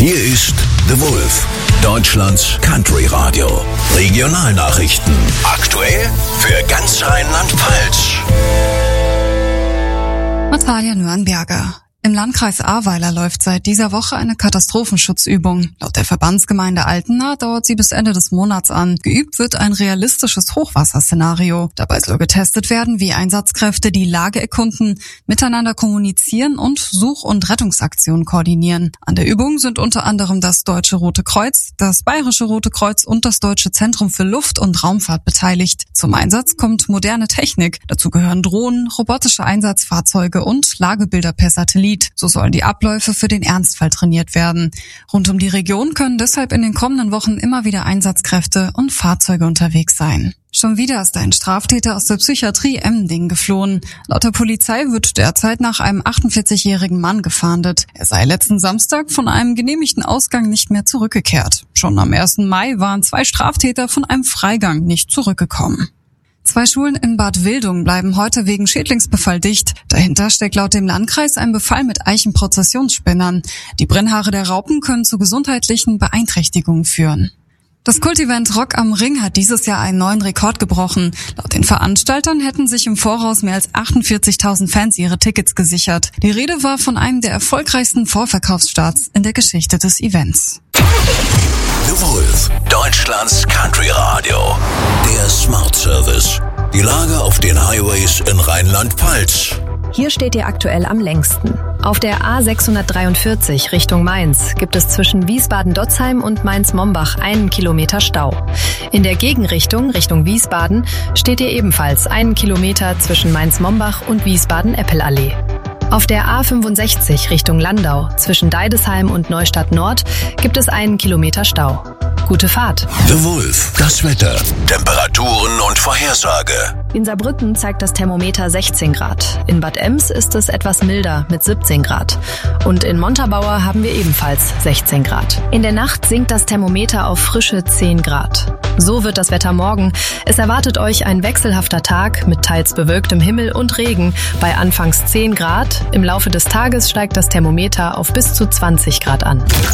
Hier ist The Wolf, Deutschlands Country Radio. Regionalnachrichten. Aktuell für ganz Rheinland-Pfalz. Natalia Nürnberger. Im Landkreis Ahrweiler läuft seit dieser Woche eine Katastrophenschutzübung. Laut der Verbandsgemeinde Altena dauert sie bis Ende des Monats an. Geübt wird ein realistisches Hochwasserszenario. Dabei soll getestet werden, wie Einsatzkräfte die Lage erkunden, miteinander kommunizieren und Such- und Rettungsaktionen koordinieren. An der Übung sind unter anderem das Deutsche Rote Kreuz, das Bayerische Rote Kreuz und das Deutsche Zentrum für Luft- und Raumfahrt beteiligt. Zum Einsatz kommt moderne Technik. Dazu gehören Drohnen, robotische Einsatzfahrzeuge und Lagebilder per Satellit. So sollen die Abläufe für den Ernstfall trainiert werden. Rund um die Region können deshalb in den kommenden Wochen immer wieder Einsatzkräfte und Fahrzeuge unterwegs sein. Schon wieder ist ein Straftäter aus der Psychiatrie Emmendingen geflohen. Laut der Polizei wird derzeit nach einem 48-jährigen Mann gefahndet. Er sei letzten Samstag von einem genehmigten Ausgang nicht mehr zurückgekehrt. Schon am 1. Mai waren 2 Straftäter von einem Freigang nicht zurückgekommen. 2 Schulen in Bad Wildung bleiben heute wegen Schädlingsbefall dicht. Dahinter steckt laut dem Landkreis ein Befall mit Eichenprozessionsspinnern. Die Brennhaare der Raupen können zu gesundheitlichen Beeinträchtigungen führen. Das Kultevent Rock am Ring hat dieses Jahr einen neuen Rekord gebrochen. Laut den Veranstaltern hätten sich im Voraus mehr als 48.000 Fans ihre Tickets gesichert. Die Rede war von einem der erfolgreichsten Vorverkaufsstarts in der Geschichte des Events. The Wolf, Deutschlands Country Radio. Der Smart Service. Die Lage auf den Highways in Rheinland-Pfalz. Hier steht ihr aktuell am längsten. Auf der A643 Richtung Mainz gibt es zwischen Wiesbaden-Dotzheim und Mainz-Mombach 1 Kilometer Stau. In der Gegenrichtung, Richtung Wiesbaden, steht ihr ebenfalls 1 Kilometer zwischen Mainz-Mombach und Wiesbaden-Eppelallee. Auf der A65 Richtung Landau zwischen Deidesheim und Neustadt Nord gibt es 1 Kilometer Stau. Gute Fahrt. The Wolf, das Wetter, Temperaturen und Vorhersage. In Saarbrücken zeigt das Thermometer 16 Grad. In Bad Ems ist es etwas milder mit 17 Grad. Und in Montabaur haben wir ebenfalls 16 Grad. In der Nacht sinkt das Thermometer auf frische 10 Grad. So wird das Wetter morgen. Es erwartet euch ein wechselhafter Tag mit teils bewölktem Himmel und Regen bei anfangs 10 Grad. Im Laufe des Tages steigt das Thermometer auf bis zu 20 Grad an.